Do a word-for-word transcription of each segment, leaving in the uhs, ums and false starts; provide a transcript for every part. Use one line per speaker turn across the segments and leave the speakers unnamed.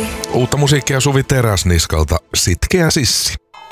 Uutta musiikkia Suvi Teräsniskalta, Sitkeä sissi.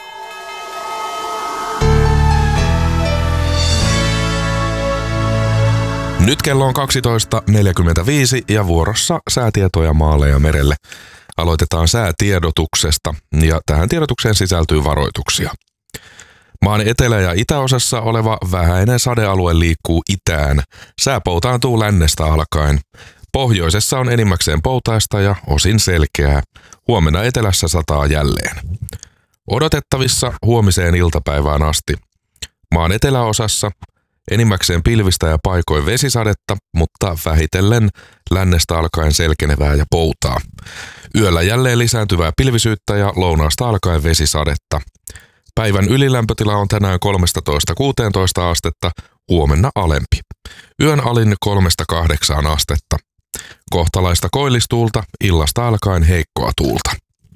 Nyt kello on kaksitoista neljäkymmentäviisi ja vuorossa säätietoja maalle ja merelle. Aloitetaan säätiedotuksesta ja tähän tiedotukseen sisältyy varoituksia. Maan etelä- ja itäosassa oleva vähäinen sadealue liikkuu itään. Sää poutaantuu lännestä alkaen. Pohjoisessa on enimmäkseen poutaista ja osin selkeää. Huomenna etelässä sataa jälleen. Odotettavissa huomiseen iltapäivään asti. Maan eteläosassa enimmäkseen pilvistä ja paikoin vesisadetta, mutta vähitellen lännestä alkaen selkenevää ja poutaa. Yöllä jälleen lisääntyvää pilvisyyttä ja lounaasta alkaen vesisadetta. Päivän ylilämpötila on tänään kolmetoista kuusitoista astetta, huomenna alempi. Yön alin kolmesta kahdeksaan astetta. Kohtalaista koillistuulta, illasta alkaen heikkoa tuulta.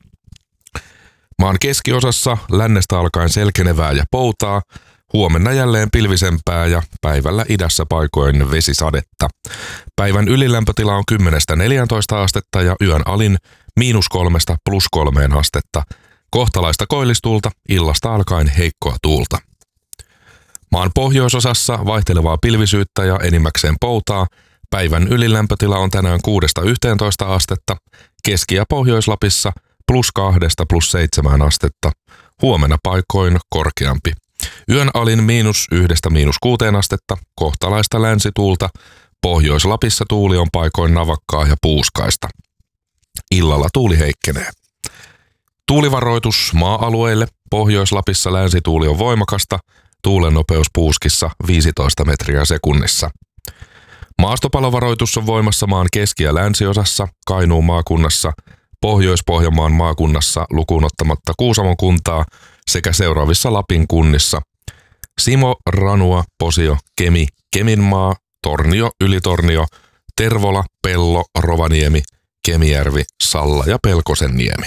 Maan keskiosassa lännestä alkaen selkenevää ja poutaa, huomenna jälleen pilvisempää ja päivällä idässä paikoin vesisadetta. Päivän ylilämpötila on kymmenestä neljääntoista astetta ja yön alin miinus kolmesta plus kolmeen astetta. Kohtalaista koillistuulta, illasta alkaen heikkoa tuulta. Maan pohjoisosassa vaihtelevaa pilvisyyttä ja enimmäkseen poutaa. Päivän ylilämpötila on tänään kuudesta yhteentoista astetta. Keski- ja Pohjois-Lapissa plus kahdesta plus seitsemään astetta. Huomenna paikoin korkeampi. Yön alin miinus yhdestä miinus kuuteen astetta. Kohtalaista länsituulta. Pohjois-Lapissa tuuli on paikoin navakkaa ja puuskaista. Illalla tuuli heikkenee. Tuulivaroitus maa-alueille. Pohjois-Lapissa länsituuli on voimakasta. Tuulen nopeus puuskissa viisitoista metriä sekunnissa. Maastopalovaroitus on voimassa maan keski- ja länsiosassa, Kainuun maakunnassa, Pohjois-Pohjanmaan maakunnassa lukuun ottamatta Kuusamon kuntaa sekä seuraavissa Lapin kunnissa: Simo, Ranua, Posio, Kemi, Keminmaa, Tornio, Ylitornio, Tervola, Pello, Rovaniemi, Kemijärvi, Salla ja Pelkosenniemi.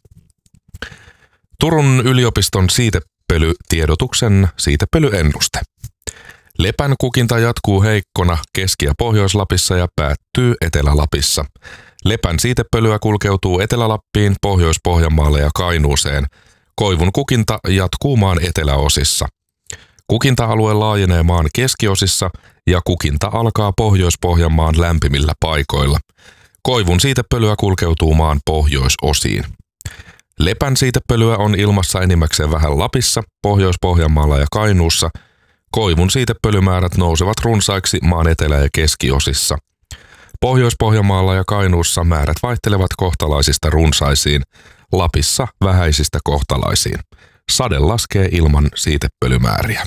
Turun yliopiston siitepölytiedotuksen siitepölyennuste. Lepän kukinta jatkuu heikkona Keski- ja Pohjois-Lapissa ja päättyy Etelä-Lapissa. Lepän siitepölyä kulkeutuu Etelä-Lappiin, Pohjois-Pohjanmaalle ja Kainuuseen. Koivun kukinta jatkuu maan eteläosissa. Kukinta-alue laajenee maan keskiosissa ja kukinta alkaa Pohjois-Pohjanmaan lämpimillä paikoilla. Koivun siitepölyä kulkeutuu maan pohjoisosiin. Lepän siitepölyä on ilmassa enimmäkseen vähän Lapissa, Pohjois-Pohjanmaalla ja Kainuussa. Koivun siitepölymäärät nousevat runsaiksi maan etelä- ja keskiosissa. Pohjois-Pohjanmaalla ja Kainuussa määrät vaihtelevat kohtalaisista runsaisiin, Lapissa vähäisistä kohtalaisiin. Sade laskee ilman siitepölymääriä.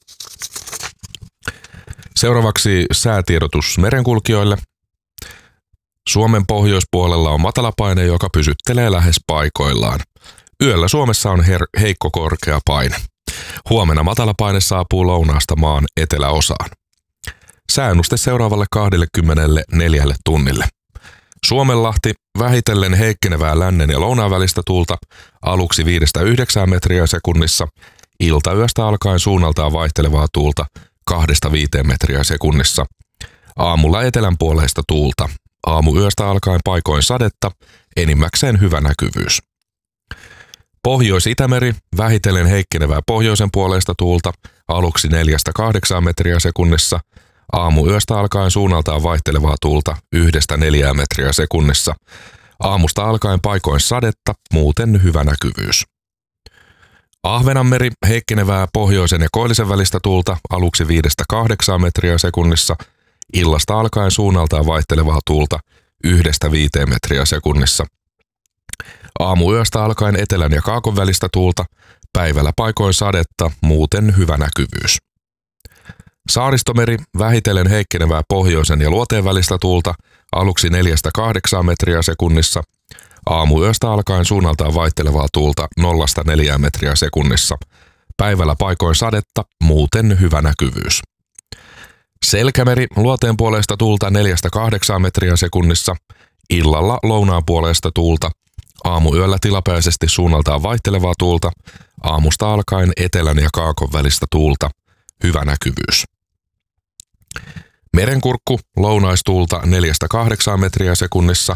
Seuraavaksi säätiedotus merenkulkijoille. Suomen pohjoispuolella on matalapaine, joka pysyttelee lähes paikoillaan. Yöllä Suomessa on her- heikko korkea paine. Huomenna matalapaine saapuu lounaasta maan eteläosaan. Sääennuste seuraavalle kaksikymmentäneljä tunnille. Suomenlahti vähitellen heikkenevää lännen ja lounaan välistä tuulta, aluksi viidestä yhdeksään metriä sekunnissa, iltayöstä alkaen suunnaltaan vaihtelevaa tuulta kahdesta viiteen metriä sekunnissa. Aamulla etelänpuoleista tuulta, aamuyöstä alkaen paikoin sadetta, enimmäkseen hyvä näkyvyys. Pohjois-Itämeri vähitellen heikkenevää pohjoisen puoleista tuulta, aluksi neljästä kahdeksaan metriä sekunnissa, aamuyöstä alkaen suunnaltaan vaihtelevaa tuulta yhdestä neljään metriä sekunnissa, aamusta alkaen paikoin sadetta, muuten hyvä näkyvyys. Ahvenanmeri heikkenevää pohjoisen ja koillisen välistä tuulta, aluksi viidestä kahdeksaan metriä sekunnissa, illasta alkaen suunnaltaan vaihtelevaa tuulta yhdestä viiteen metriä sekunnissa. Aamuyöstä alkaen etelän ja kaakon välistä tuulta, päivällä paikoin sadetta, muuten hyvä näkyvyys. Saaristomeri vähitellen heikkenevää pohjoisen ja luoteen välistä tuulta, aluksi neljästä kahdeksaan metriä sekunnissa, aamuyöstä alkaen suunnaltaan vaihtelevaa tuulta nollasta neljään metriä sekunnissa, päivällä paikoin sadetta, muuten hyvä näkyvyys. Selkämeri luoteen puolesta tuulta neljästä kahdeksaan metriä sekunnissa, illalla lounaan puolesta tuulta, aamuyöllä tilapäisesti suunnaltaan vaihtelevaa tuulta, aamusta alkaen etelän ja kaakon välistä tuulta, hyvä näkyvyys. Merenkurkku lounaistuulta neljästä kahdeksaan metriä sekunnissa,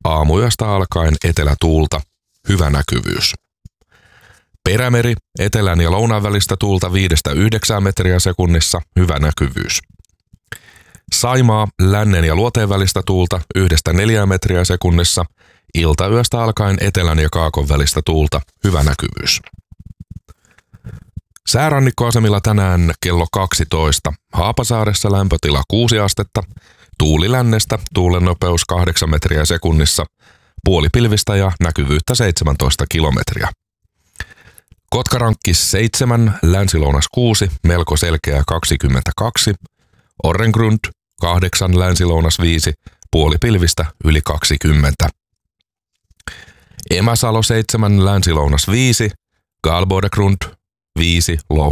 aamuyöstä alkaen etelätuulta, hyvä näkyvyys. Perämeri, etelän ja lounaan välistä tuulta viidestä yhdeksään metriä sekunnissa, hyvä näkyvyys. Saimaa, lännen ja luoteen välistä tuulta yhdestä neljään metriä sekunnissa, iltayöstä alkaen etelän ja kaakon välistä tuulta, hyvä näkyvyys. Säärannikkoasemilla tänään kello kaksitoista. Haapasaaressa lämpötila kuusi astetta, tuuli lännestä, tuulen nopeus kahdeksan metriä sekunnissa, puolipilvistä ja näkyvyyttä seitsemäntoista kilometriä. Kotkarankkis seitsemän, länsilounas kuusi, melko selkeä kaksikymmentäkaksi, Orrengrund kahdeksan, länsilounas viisi, puolipilvistä yli kaksikymmentä. Emäsalo seitsemän, länsilounas viisi, Galbodegrund viisi,